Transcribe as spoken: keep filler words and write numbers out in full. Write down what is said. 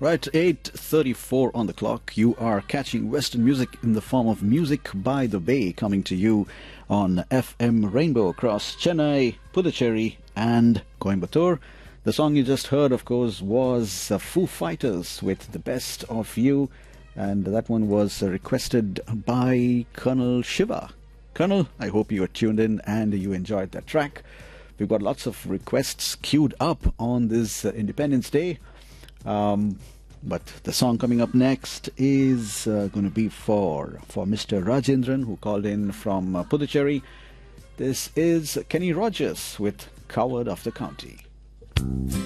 Right, eight thirty-four on the clock. You are catching Western music in the form of Music by the Bay, coming to you on F M Rainbow across Chennai, Puducherry and Coimbatore. The song you just heard, of course, was uh, Foo Fighters with The Best of You, and that one was uh, requested by Colonel Shiva. Colonel, I hope you are tuned in and you enjoyed that track. We've got lots of requests queued up on this uh, Independence Day. Um, but the song coming up next is uh, going to be for for Mister Rajendran, who called in from uh, Puducherry. This is Kenny Rogers with Coward of the County.